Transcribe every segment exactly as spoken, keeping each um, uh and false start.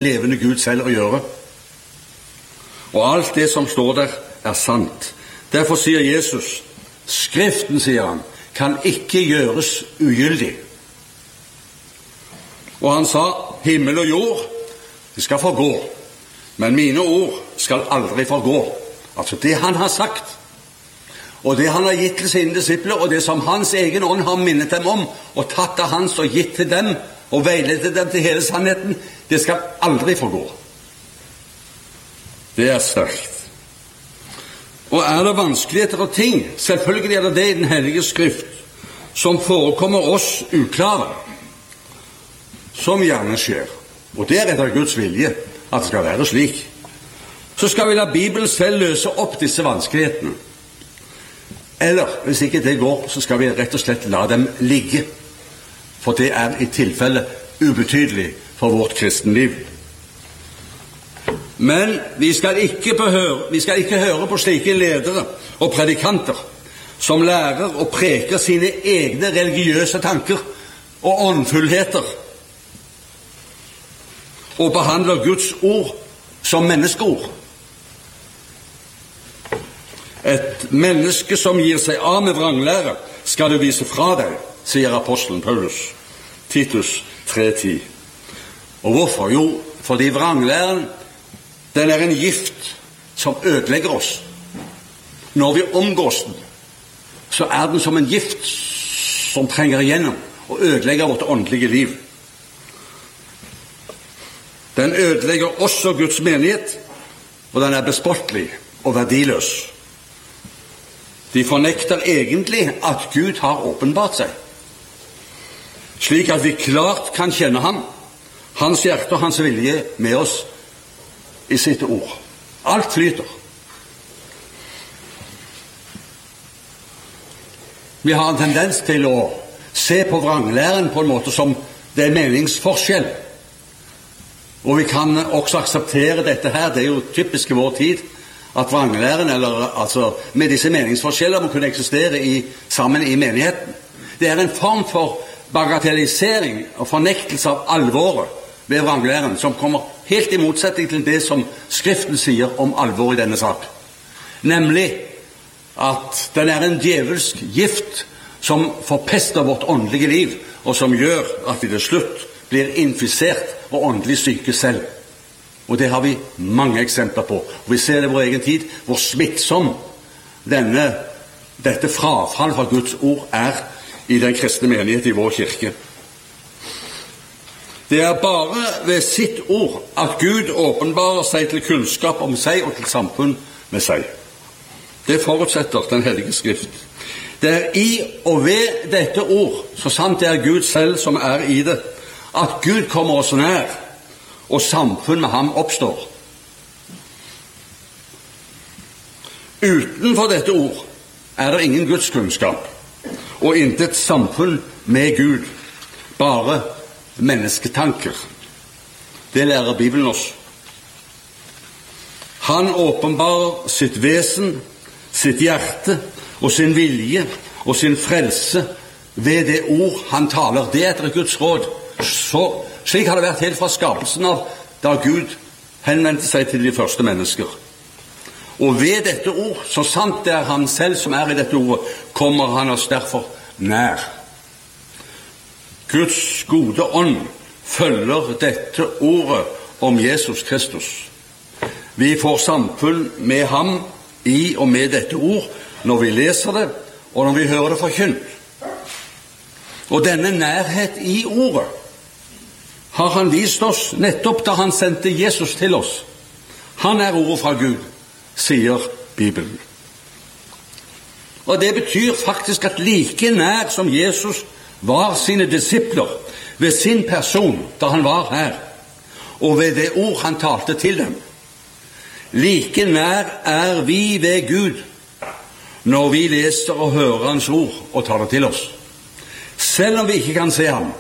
levende Gud selv å gjøre. Og alt det som står der, er sant. Derfor sier Jesus, Skriften, sier han, kan ikke gjøres ugyldig. Og han sa, himmel og jord, det skal forgå, men mine ord skal aldri forgå. Altså det han har sagt, og det han har gitt til sine disipler, og det som hans egen ånd har minnet dem om, og tatt av hans og gitt til dem, og veiledet dem til hele sannheten, det skal aldri forgå. Det er sterkt. Og er det vanskeligheter og ting, selvfølgelig er det det i den hellige skrift, som forekommer oss uklare, som gjerne skjer. Og det er etter Guds vilje at det skal være slik. Så skal vi la Bibelen selv løse opp disse vanskelighetene. Eller, hvis ikke det går, så skal vi rett og slett la dem ligge. For det er i tilfelle ubetydelig for vårt kristenliv. Men vi skal ikke behøre, vi skal ikke høre på slike ledere og predikanter som lærer og preker sine egne religiøse tanker og åndfullheter og behandler Guds ord som menneskeord. Et menneske som gir seg av med vranglære skal du vise fra deg, sier apostelen Paulus, Titus tre ti. Og hvorfor? Jo, fordi vranglæren, den er en gift som ødelegger oss. Når vi omgås den, så er den som en gift som trenger igjennom og ødelegger vårt åndelige liv. Den ødelegger også Guds menighet, og den er bespottelig og verdiløs. De fornekter egentlig at Gud har åpenbart seg, slik at vi klart kan kjenne ham, hans hjerte og hans vilje med oss i sitt ord. Alt flyter. Vi har en tendens til å se på vranglæren på en måte som det er meningsforskjell. Og vi kan også akseptere dette her, det er jo typisk i vår tid, at vranglæren, eller altså med disse meningsforskjeller, må kunne eksistere i, sammen i menigheten. Det er en form for bagatellisering og fornektelse av alvoret ved vranglæren, som kommer helt i motsetning til det som Skriften sier om alvor i denne sak. Nemlig at den er en djevelsk gift som forpester vårt åndelige liv, og som gjør at vi til slutt blir infisert og åndelig syke selv. Og det har vi mange eksempler på. Og vi ser det i vår egen tid, hvor smittsom denne, dette frafall fra Guds ord er i den kristne menighet i vår kirke. Det er bare ved sitt ord at Gud åpenbarer seg til kunnskap om seg og til samfunn med seg. Det forutsetter den hellige skrift. Det er i og ved dette ord, så sant det er Gud selv som er i det, at Gud kommer oss nær, og samfunn med ham oppstår. Utenfor dette ord er det ingen Guds kunnskap, og intet samfunn med Gud, bare mennesketanker. Det lærer Bibelen oss. Han åpenbarer sitt vesen, sitt hjerte og sin vilje og sin frelse ved det ord han taler. Det er etter Guds råd. Så, slik har det vært helt fra skapelsen av, da Gud henvendte seg til de første mennesker. Og ved dette ord, så sant det er han selv som er i dette ordet, kommer han oss derfor nær. Guds gode ånd følger dette ordet om Jesus Kristus. Vi får samfunn med ham i og med dette ord når vi leser det, og når vi hører det forkynt. Og denne nærhet i ordet har han vist oss nettopp da han sendte Jesus til oss. Han er ordet fra Gud, sier Bibelen. Og det betyr faktisk at like nær som Jesus var sine disipler ved sin person da han var her, og ved det ord han talte til dem, like nær er vi ved Gud når vi leser og hører hans ord og tar det til oss. Selv om vi ikke kan se ham.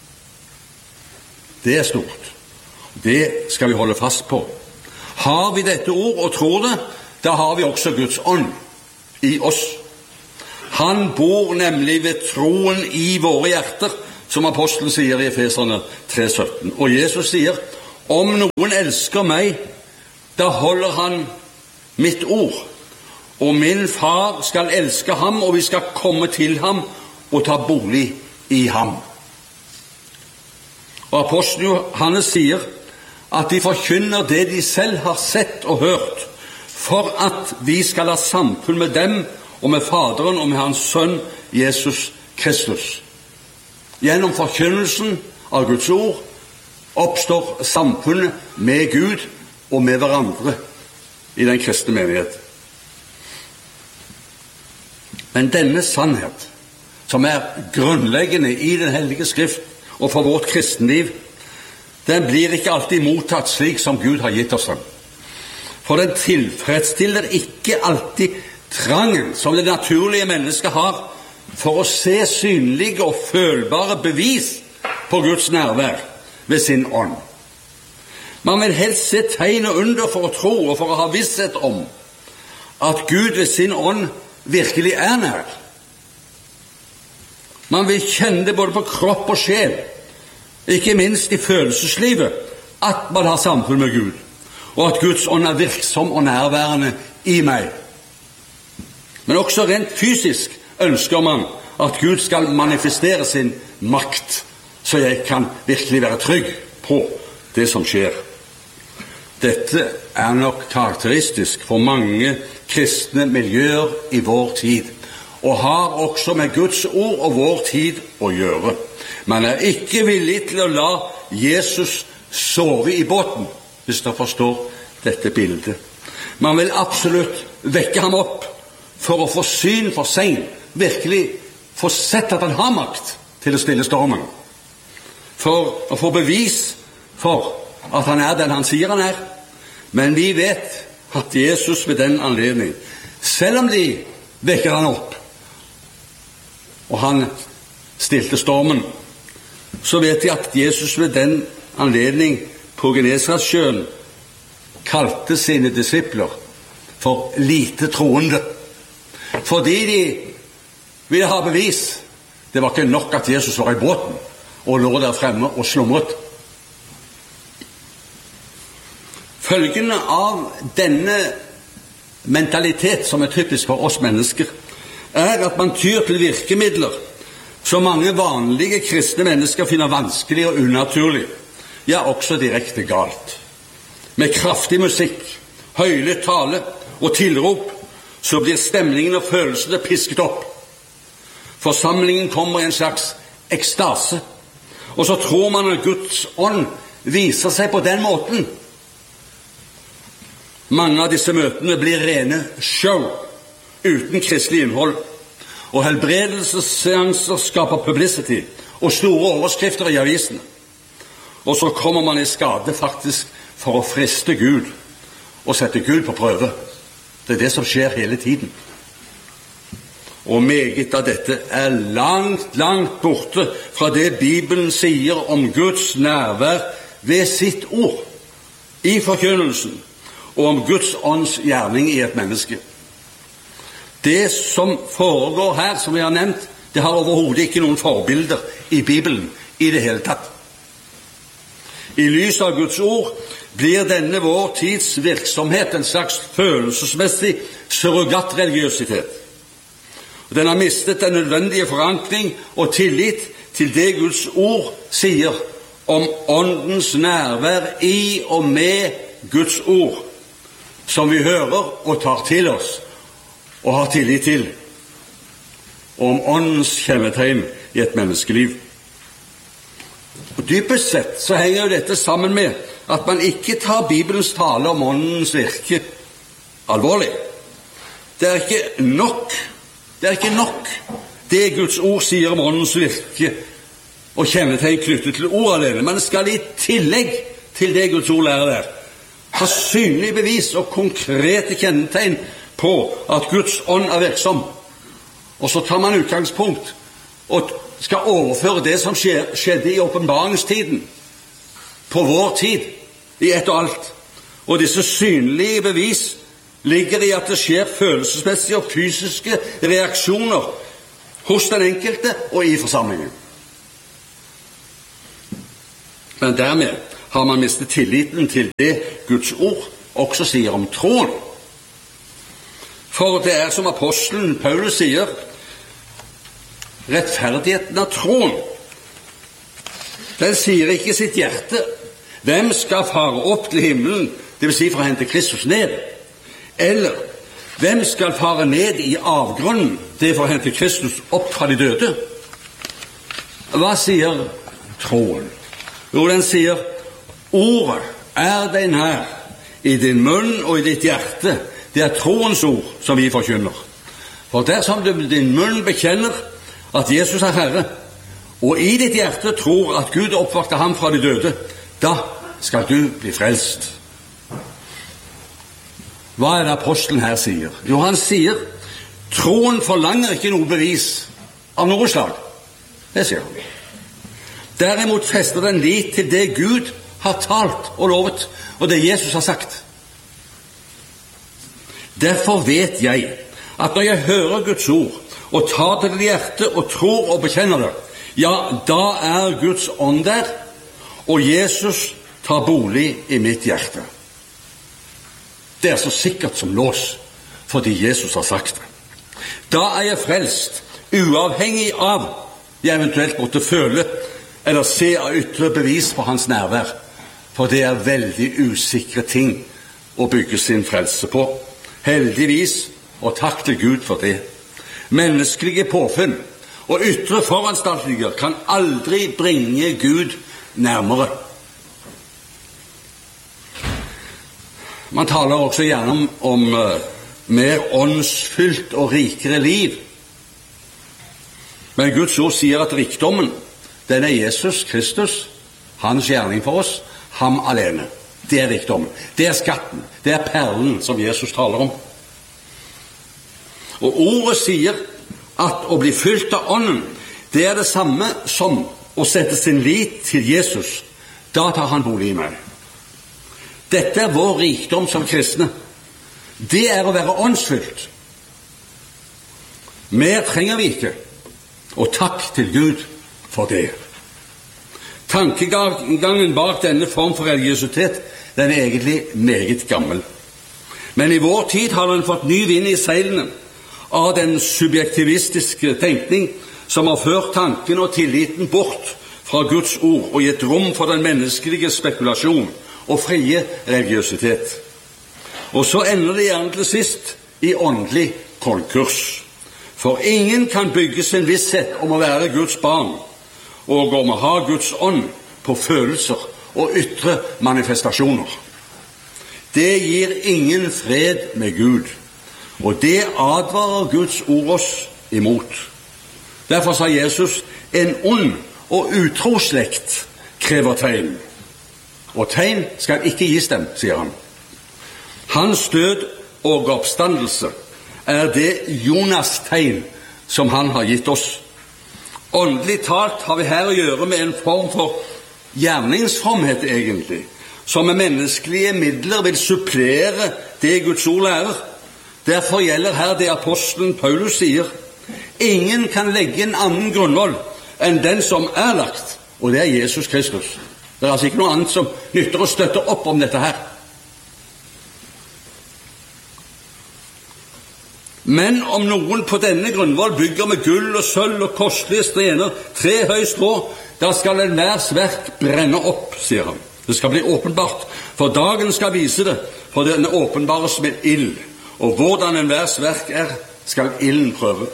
Det er stort. Det skal vi holde fast på. Har vi dette ord og tror det, da har vi også Guds ånd i oss. Han bor nemlig ved troen i våre hjerter, som apostelen sier i Efeserne tre sytten. Og Jesus sier, om noen elsker meg, da holder han mitt ord, og min far skal elske ham, og vi skal komme til ham og ta bolig i ham. Og apostelen Johannes sier at de forkynner det de selv har sett og hørt, for at vi skal ha samfunn med dem og med Faderen og med hans sønn Jesus Kristus. Gjennom forkynnelsen av Guds ord oppstår samfunnet med Gud og med hverandre i den kristne menighet. Men denne sannhet, som er grunnleggende i den hellige skrift og for vårt kristenliv, den blir ikke alltid mottatt slik som Gud har gitt oss den. For den tilfredsstiller ikke alltid trangen som det naturlige mennesket har for å se synlige og følbare bevis på Guds nærvær ved sin ånd. Man vil helst se tegn og under for å tro og for å ha visshet om at Gud ved sin ånd virkelig er nær. Man vil kjenne det både på kropp og sjel, ikke minst i følelseslivet, at man har samfunn med Gud, og at Guds ånd er virksom og nærværende i meg. Men også rent fysisk ønsker man at Gud skal manifestere sin makt, så jeg kan virkelig være trygg på det som skjer. Dette er nok karakteristisk for mange kristne miljøer i vår tid, og har også med Guds ord og vår tid å gjøre. Man er ikke villig til å la Jesus sove i båten, hvis dere forstår dette bildet. Man vil absolutt vekke ham opp for å få syn for seg, virkelig få sett at han har makt til å stille stormen, for å få bevis for at han er den han sier han er. Men vi vet at Jesus ved den anledning, selv om de vekker han opp, og han stilte stormen, så vet de at Jesus ved den anledning på Genesaretsjøen kalte sine disipler for lite troende, fordi de ville ha bevis. Det var ikke nok at Jesus var i båten og lå der fremme og slumret. Følgene av denne mentalitet som er typisk for oss mennesker, er at man tyr til virkemidler som mange vanlige kristne mennesker finner vanskelig og unaturlig, ja, også direkte galt. Med kraftig musikk, høylytt tale og tilrop, så blir stemningen og følelsene pisket opp. Forsamlingen kommer i en slags ekstase, og så tror man at Guds ånd viser seg på den måten. Mange av disse møtene blir rene show, uten kristelig innhold, og helbredelsesseanser skaper publicity og store overskrifter i avisene. Og så kommer man i skade faktisk for å friste Gud og sette Gud på prøve. Det er det som skjer hele tiden. Og meget av dette er langt, langt borte fra det Bibelen sier om Guds nærvær ved sitt ord, i forkynnelsen, og om Guds ånds gjerning i et menneske. Det som foregår her, som jeg har nevnt, det har overhodet ikke noen forbilder i Bibelen i det hele tatt. I lys av Guds ord blir denne vår tids virksomhet en slags følelsesmessig surrogatreligiøsitet. Den har mistet den nødvendige forankring og tillit til det Guds ord sier om åndens nærvær i og med Guds ord, som vi hører og tar til oss og har tillit til, og om åndens kjennetegn i et menneskeliv. Og dypest sett så henger jo dette sammen med at man ikke tar Bibelens tale om åndens virke alvorlig. Det er ikke nok, det er ikke nok det Guds ord sier om åndens virke og kjennetegn knyttet til ord alene. Man skal i tillegg til det Guds ord lærer der ha synlige bevis og konkrete kjennetegn på at Guds ånd er virksom. Og så tar man utgangspunkt og skal overføre det som skjedde i åpenbaringstiden på vår tid, i ett og alt. Og disse synlige bevis ligger i at det skjer følelsesmessige og fysiske reaksjoner hos den enkelte og i forsamlingen. Men dermed har man mistet tilliten til det Guds ord også sier om troen. For det er som apostelen Paulus sier, rettferdigheten av troen. Den sier ikke i sitt hjerte, hvem skal fare opp til himmelen, det vil si for å hente Kristus ned? Eller, hvem skal fare ned i avgrunnen, det for å hente Kristus opp fra de døde? Hva sier troen? Jo, den sier, ordet er den her, i din munn og i ditt hjerte. Det er troens ord som vi forkynner. For dersom du med din munn bekjenner at Jesus er Herre, og i ditt hjerte tror at Gud oppvakte ham fra de døde, da skal du bli frelst. Hva er det apostelen her sier? Jo, han sier, troen forlanger ikke noe bevis av noe slag. Det sier han. Derimot fester den lit til det Gud har talt og lovet, og det Jesus har sagt. Derfor vet jeg at når jeg hører Guds ord, og tar det til hjertet og tror og bekjenner det, ja, da er Guds ånd der, og Jesus tar bolig i mitt hjerte. Det er så sikkert som lås, fordi Jesus har sagt det. Da er jeg frelst, uavhengig av jeg eventuelt måtte føle eller se av ytre bevis på hans nærvær, for det er veldig usikre ting å bygge sin frelse på. Heldigvis, og takk til Gud for det. Menneskelige påfunn og ytre foranstaltninger kan aldri bringe Gud nærmere. Man taler også gjerne om, om uh, mer åndsfylt og rikere liv. Men Guds ord sier at rikdommen, den er Jesus Kristus, hans gjerning for oss, ham alene. Det er rikdommen, det er skatten, det er perlen som Jesus taler om. Og ordet sier at å bli fylt av ånden, det er det samme som å sette sin lit til Jesus. Da tar han bolig i meg. Dette er vår rikdom som kristne. Det er å være åndsfylt. Mer trenger vi ikke, og takk til Gud for det. Tankegangen bak denne form for religiøsitet, den er egentlig meget gammel. Men i vår tid har den fått ny vind i seilene av den subjektivistiske tenkning som har ført tanken og tilliten bort fra Guds ord og gitt rom for den menneskelige spekulasjon og frie religiøsitet. Og så ender det gjerne til sist i åndelig konkurs. For ingen kan bygge sin visshet om å være Guds barn og om å ha Guds ånd på følelser og ytre manifestasjoner. Det gir ingen fred med Gud, og det advarer Guds ord oss imot. Derfor sa Jesus, en ond og utro slekt krever tegn, og tegn skal ikke gis dem, sier han. Hans død og oppstandelse er det Jonas-tegn som han har gitt oss. Åndelig talt har vi her å gjøre med en form for gjerningsfromhet egentlig, som med menneskelige midler vil supplere det Guds ord lærer. Derfor gjelder her det apostelen Paulus sier, ingen kan legge en annen grunnvoll enn den som er lagt, og det er Jesus Kristus. Det er altså ikke noe annet som nytter å støtte opp om dette her. Men om noen på denne grunnvoll bygger med gull og sølv og kostelige stener, tre høy strå, da skal enhvers verk brenne opp, sier han. Det skal bli åpenbart, for dagen skal vise det, for den åpenbares med ild, og hvordan enhvers verk er, skal ilden prøve.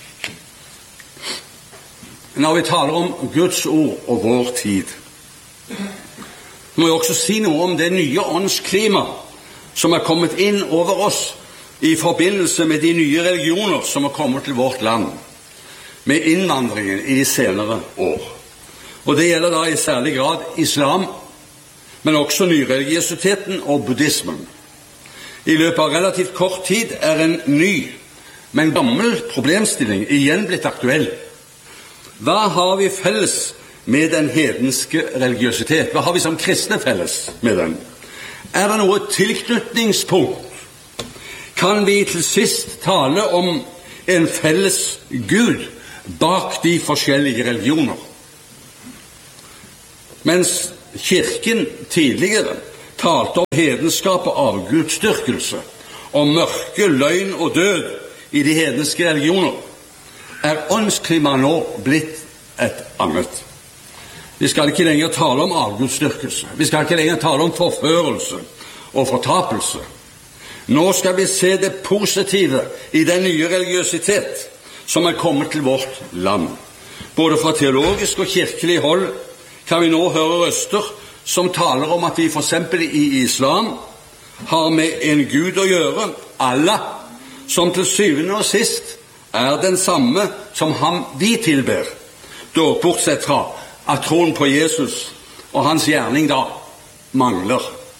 Når vi taler om Guds ord og vår tid, må jeg også si noe om det nye åndsklima som er kommet inn over oss i forbindelse med de nye religioner som har kommet til vårt land, med innvandringen i de senere år. Og det gjelder da i særlig grad islam, men også nyreligiøsiteten og buddhismen. I løpet av relativt kort tid er en ny, men gammel problemstilling igjen blitt aktuell. Hva har vi felles med den hedenske religiøsitet? Hva har vi som kristne felles med den? Er det noe tilknytningspunkt? Kan vi til sist tale om en felles Gud bak de forskjellige religioner? Mens kirken tidligere talte om hedenskap og avgudsdyrkelse, om mørke, løgn og død i de hedenske religioner, er åndsklimaet nå blitt et annet. Vi skal ikke lenger tale om avgudsdyrkelse. Vi skal ikke lenger tale om forførelse og fortapelse. Nå skal vi se det positive i den nye religiøsitet som er kommet til vårt land. Både fra teologisk og kirkelig hold kan vi nå høre røster som taler om at vi for eksempel i islam har med en Gud å gjøre, Allah, som til syvende og sist er den samme som ham vi tilber, da bortsett fra at troen på Jesus og hans gjerning da mangler.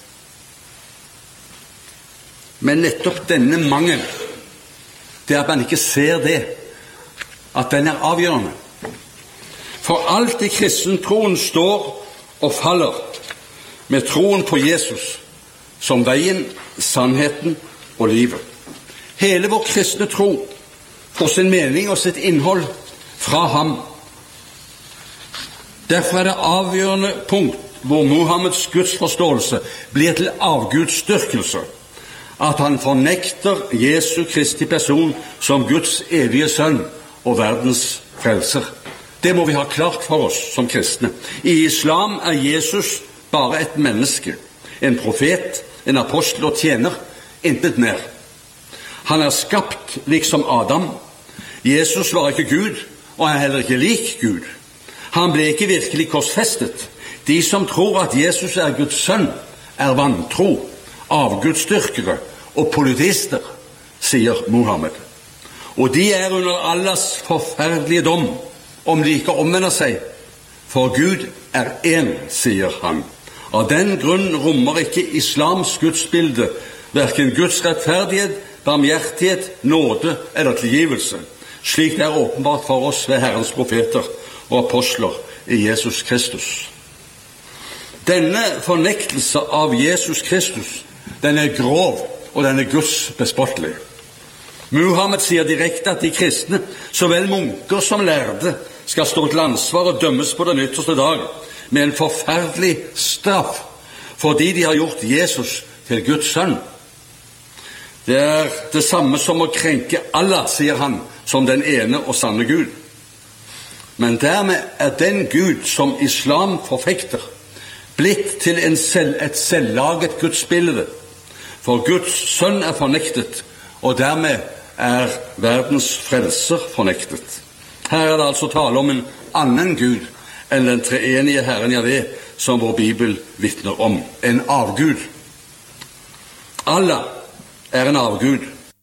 Men nettopp denne mangel, det at man ikke ser det, at den er avgjørende. For alt i kristentroen står og faller med troen på Jesus som veien, sannheten og livet. Hele vår kristne tro får sin mening og sitt innhold fra ham. Derfor er det avgjørende punkt hvor Muhammeds gudsforståelse blir til avgudsdyrkelse, at han fornekter Jesu Kristi person som Guds evige sønn og verdens frelser. Det må vi ha klart for oss som kristne. I islam er Jesus bare et menneske, en profet, en apostel og tjener, intet mer. Han er skapt liksom Adam. Jesus var ikke Gud, og er heller ikke lik Gud. Han ble ikke virkelig korsfestet. De som tror at Jesus er Guds sønn, er vantro, avgudsdyrkere og politister, sier Muhammed. Og de er under Allahs forferdelige dom, om de ikke omvender seg. For Gud er én, sier han. Av den grunn rommer ikke islams gudsbilde hverken Guds rettferdighet, barmhjertighet, nåde eller tilgivelse, slik det er åpenbart for oss ved Herrens profeter og apostler i Jesus Kristus. Denne fornektelse av Jesus Kristus, den er grov, og den er Guds bespottelig. Muhammed sier direkte at de kristne, så vel munker som lærde, skal stå til ansvar og dømmes på den ytterste dag med en forferdelig straff fordi de har gjort Jesus til Guds sønn. Det er det samme som å krenke Allah, sier han, som den ene og sanne Gud. Men dermed er den Gud som islam forfekter, blitt til en selv, et selvlaget gudsbilde, for Guds sønn er fornektet, og dermed er verdens frelser fornektet. Her er det altså tale om en annen Gud enn den treenige Herren Jahve, som vår Bibel vitner om. En avgud. Allah er en avgud.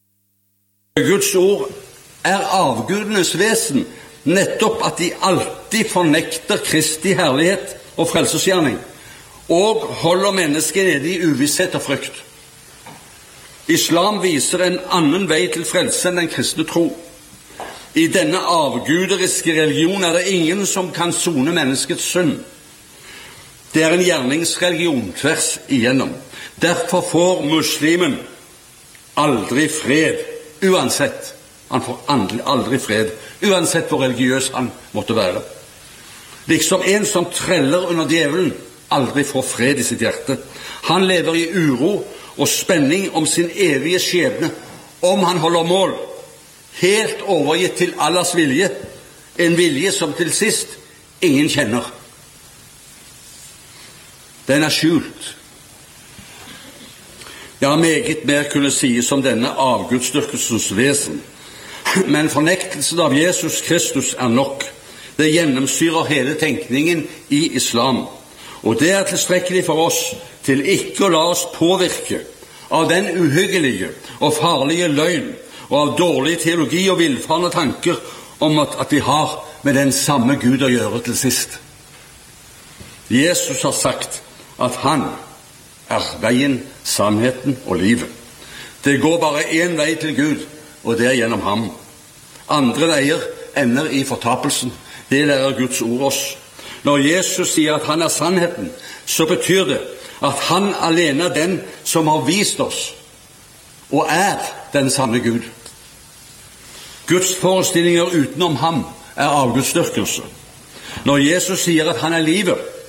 Guds ord er avgudenes vesen, nettopp at de alltid fornekter Kristi herlighet og frelsesgjerning, og holder mennesket nede i uvisshet og frykt. Islam viser en annen vei til frelse enn den kristne tro. I denne avguderiske religion er det ingen som kan sone menneskets synd. Det er en gjerningsreligion tvers igjennom. Derfor får muslimen aldri fred, uansett. Han får aldri fred, uansett hvor religiøs han måtte være. Liksom en som treller under djevelen aldri får fred i sitt hjerte. Han lever i uro og spenning om sin evige skjebne, om han holder mål, helt overgitt til Allahs vilje, en vilje som til sist ingen kjenner. Den er skjult. Ja, meget mer kunne sies om denne avgudsdyrkelsens vesen, men fornektelsen av Jesus Kristus er nok. Det gjennomsyrer hele tenkningen i islam, og det er tilstrekkelig for oss til ikke å la oss påvirke av den uhyggelige og farlige løgn og av dårlig teologi og villfarne tanker om at, at vi har med den samme Gud å gjøre til sist. Jesus har sagt at han er veien, sannheten og livet. Det går bare én vei til Gud, og det er gjennom ham. Andre veier ender i fortapelsen. Det lærer Guds ord oss. Når Jesus sier at han er sannheten, så betyr det at han alene er den som har vist oss og er den sanne Gud. Guds forestillinger utenom ham er avgudsdyrkelse. Når Jesus sier at han er livet,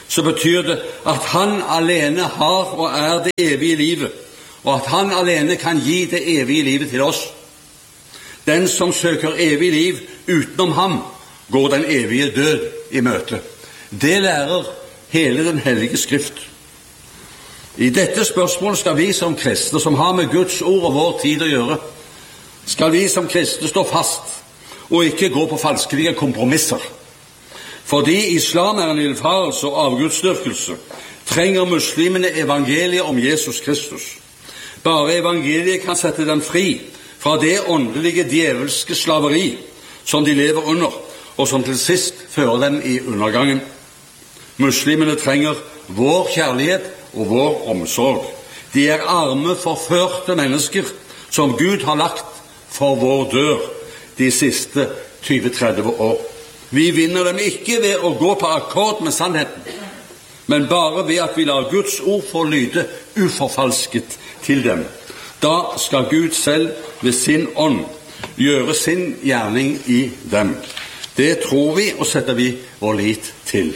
så betyr det at han alene har og er det evige livet, og at han alene kan gi det evige livet til oss. Den som søker evig liv utenom ham, går den evige død i møte. Det lærer hele Den hellige Skrift. I dette spørsmålet skal vi som kristne, som har med Guds ord og vår tid å gjøre, skal vi som kristne stå fast og ikke gå på falskelige kompromisser. Fordi islam er en villfarelse og avgudsdyrkelse, trenger muslimene evangeliet om Jesus Kristus. Bare evangeliet kan sette dem fri fra det åndelige djevelske slaveri som de lever under, og som til sist fører dem i undergangen. Muslimene trenger vår kjærlighet og vår omsorg. De er arme, forførte mennesker som Gud har lagt for vår dør de siste tyve til tretti år. Vi vinner dem ikke ved å gå på akkord med sannheten, men bare ved at vi lar Guds ord få lyde uforfalsket til dem. Da skal Gud selv ved sin ånd gjøre sin gjerning i dem. Det tror vi og setter vi vår lit til.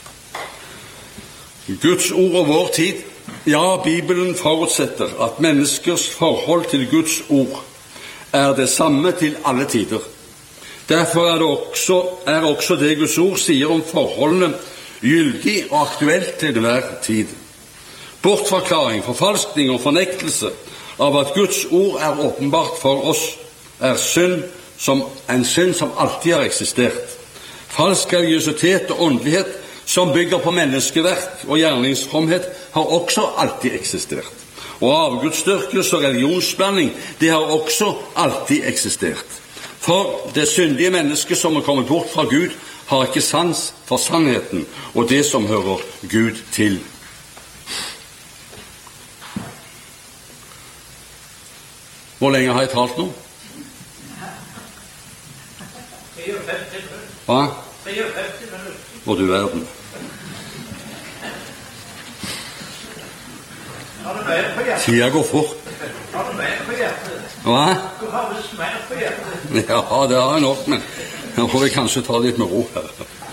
Guds ord og vår tid. Ja, Bibelen forutsetter at menneskers forhold til Guds ord er det samme til alle tider. Derfor er, det også, er også det Guds ord sier om forholdene gyldig og aktuelt til hver tid. Bortforklaring, forfalskning og fornektelse av at Guds ord er åpenbart for oss, er synd som en synd som alltid har eksistert. Falsk religiøsitet og åndelighet som bygger på menneskeverk og gjerningsfromhet, har også alltid eksistert. Og avgudsdyrkelse og religionsblanding, det har også alltid eksistert. For det syndige mennesket som er kommet bort fra Gud, har ikke sans for sannheten og det som hører Gud til. Hvor lenge har jeg talt nå? Hva? Og du verden. Tida går fort. Hva? Ja, det har jeg nok, men nå får vi kanskje ta litt med ro her.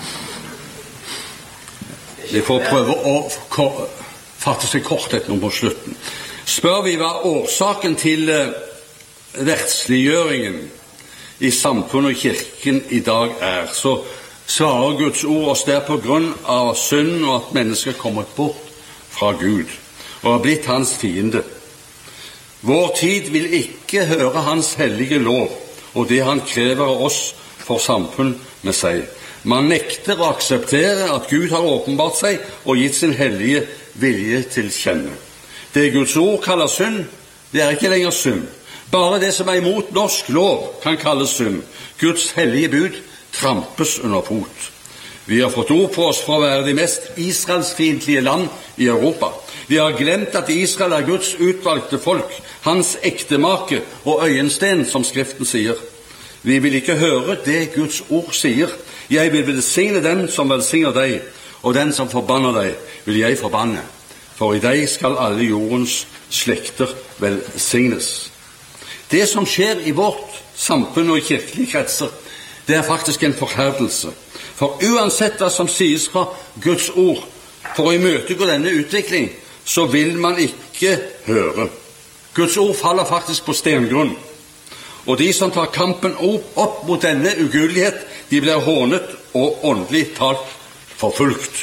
Vi får prøve å fatte seg korthet nå på slutten. Spør vi hva årsaken til verdsliggjøringen i samfunnet og kirken i dag er, så svarer Guds ord oss der på grunn av synd og at mennesker er kommet bort fra Gud og har blitt hans fiende. Vår tid vil ikke høre hans hellige lov og det han krever av oss for samfunn med seg. Man nekter å akseptere at Gud har åpenbart seg og gitt sin hellige vilje til kjenne. Det Guds ord kaller synd, det er ikke lenger synd. Bare det som er imot norsk lov kan kalles synd. Guds hellige bud trampes under fot. Vi har fått ord på oss for å være de mest israelsfiendtlige land i Europa. Vi har glemt at Israel er Guds utvalgte folk, hans ektemake og øyensten, som Skriften sier. Vi vil ikke høre det Guds ord sier. Jeg vil velsigne den som velsigner deg, og den som forbanner deg, vil jeg forbanne. For i deg skal alle jordens slekter velsignes. Det som skjer i vårt samfunn og i kirkelige kretser, det er faktisk en forherdelse. For uansett hva som sies fra Guds ord, for å imøtegå denne utvikling, så vil man ikke høre. Guds ord faller faktisk på stengrunn. Og de som tar kampen opp mot denne ugudelighet, de blir hånet og åndelig talt forfulgt.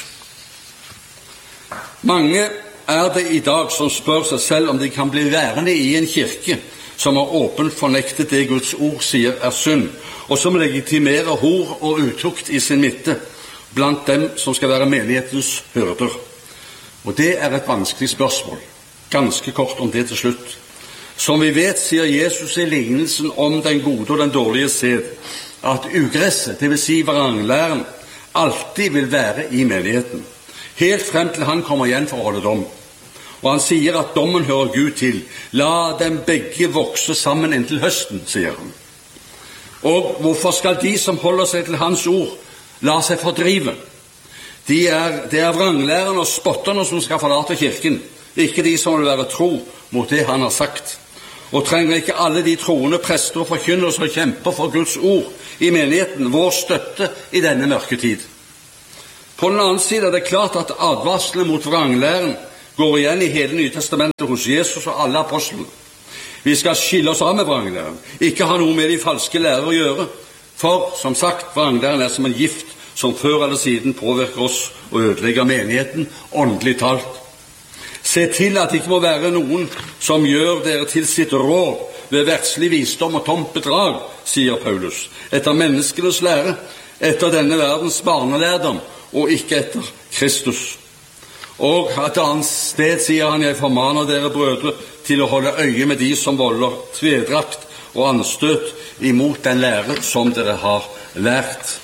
Mange er det i dag som spør seg selv om de kan bli værende i en kirke som har åpent fornektet det Guds ord sier er synd, og som legitimerer hor og utukt i sin midte blant dem som skal være menighetens hyrder. Og det er et vanskelig spørsmål. Ganske kort om det til slutt. Som vi vet, sier Jesus i lignelsen om den gode og den dårlige sed, at ugresset, det vil si vranglæren, alltid vil være i menigheten, helt frem til han kommer igjen for å holde dom. Og han sier at dommen hører Gud til. La dem begge vokse sammen inntil høsten, sier han. Og hvorfor skal de som holder seg til hans ord, la seg fordrive? De er, det er vranglærerne og spotterne som skal forlate kirken, ikke de som vil være tro mot det han har sagt. Og trenger ikke alle de troende prester og forkynnere som kjemper for Guds ord i menigheten vår støtte i denne mørke tid? På den annen side er det klart at advarslene mot vranglæren går igjen i hele Nye Testamentet hos Jesus og alle apostlene. Vi skal skille oss av med vranglæren, ikke ha noe med de falske lærere å gjøre, for, som sagt, vranglæren er som en gift som før eller siden påvirker oss og ødelegger menigheten, åndelig talt. Se til at det ikke må være noen som gjør dere til sitt råd ved verdslig visdom og tomt bedrag, sier Paulus, etter menneskenes lære, etter denne verdens barnelærdom, og ikke etter Kristus. Og et annet sted sier han, jeg formaner dere brødre til å holde øye med de som volder tvedrakt og anstøt imot den lære som dere har lært.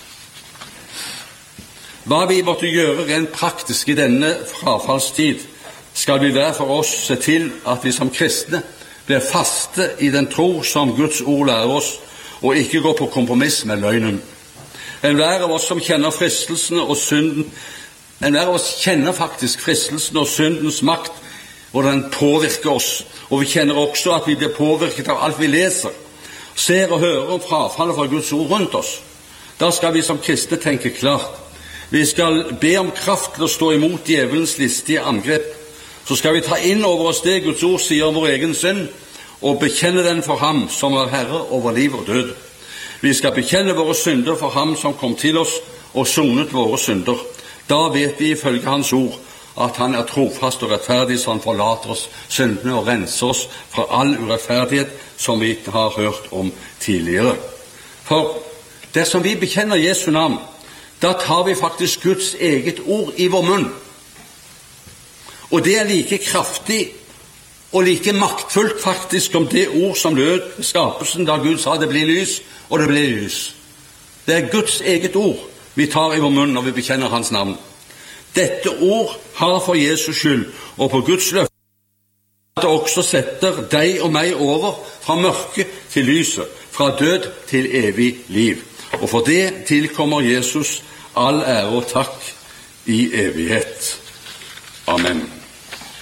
Hva vi måtte gjøre rent praktisk i denne frafallstid, skal vi hver for oss se til at vi som kristne blir faste i den tro som Guds ord lærer oss, og ikke går på kompromiss med løgnen. Enhver av oss som kjenner fristelsen og synden, enhver av oss kjenner faktisk fristelsen og syndens makt, hvordan den påvirker oss, og vi kjenner også at vi blir påvirket av alt vi leser, ser og hører om frafallet fra Guds ord rundt oss. Da skal vi som kristne tenke klart. Vi skal be om kraft til å stå imot djevelens listige angrep. Så skal vi ta inn over oss det Guds ord sier om vår egen synd, og bekjenne den for ham som er herre over liv og død. Vi skal bekjenne våre synder for ham som kom til oss og sonet våre synder. Da vet vi ifølge hans ord at han er trofast og rettferdig, så han forlater oss syndene og renser oss fra all urettferdighet som vi har hørt om tidligere. For dersom vi bekjenner Jesu navn, da tar vi faktisk Guds eget ord i vår munn. Og det er like kraftig og like maktfullt faktisk som det ord som lød i skapelsen da Gud sa det blir lys, og det blir lys. Det er Guds eget ord vi tar i vår munn når vi bekjenner hans navn. Dette ord har for Jesus skyld og på Guds løfte at det også setter deg og meg over fra mørke til lyset, fra død til evig liv. Og for det tilkommer Jesus all ære og takk i evighet. Amen.